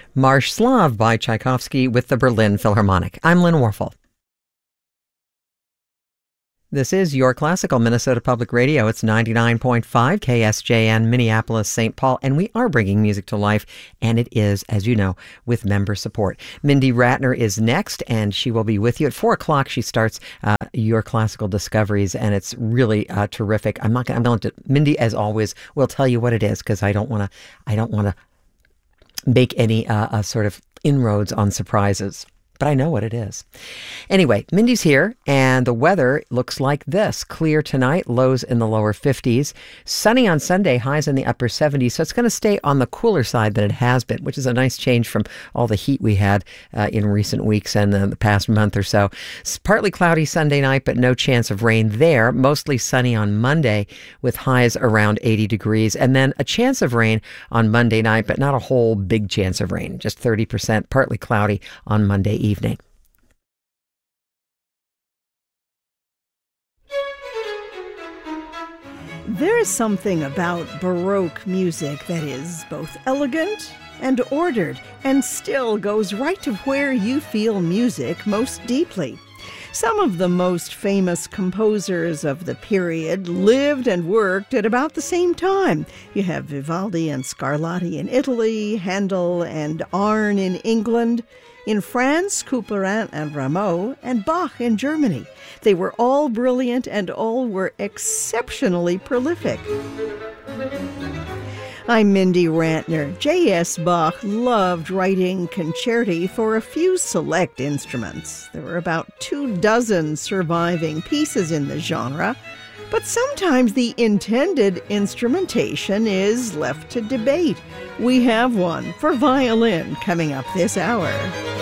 Marsh Slav by Tchaikovsky with the Berlin Philharmonic. I'm Lynn Warfel. This is your classical Minnesota Public Radio. It's 99.5 KSJN, Minneapolis, St. Paul, and we are bringing music to life, and it is, as you know, with member support. Mindy Ratner is next, and she will be with you at 4 o'clock. She starts your classical discoveries, and it's really terrific. I'm going to Mindy, as always, will tell you what it is because I don't want to make any sort of inroads on surprises. But I know what it is. Anyway, Mindy's here, and the weather looks like this. Clear tonight, lows in the lower 50s. Sunny on Sunday, highs in the upper 70s. So it's going to stay on the cooler side than it has been, which is a nice change from all the heat we had in recent weeks and the past month or so. It's partly cloudy Sunday night, but no chance of rain there. Mostly sunny on Monday with highs around 80 degrees. And then a chance of rain on Monday night, but not a whole big chance of rain. Just 30%, partly cloudy on Monday evening. There is something about Baroque music that is both elegant and ordered and still goes right to where you feel music most deeply. Some of the most famous composers of the period lived and worked at about the same time. You have Vivaldi and Scarlatti in Italy, Handel and Arne in England. In France, Couperin and Rameau, and Bach in Germany. They were all brilliant and all were exceptionally prolific. I'm Mindy Ratner. J.S. Bach loved writing concerti for a few select instruments. There were about 24 surviving pieces in the genre, but sometimes the intended instrumentation is left to debate. We have one for violin coming up this hour.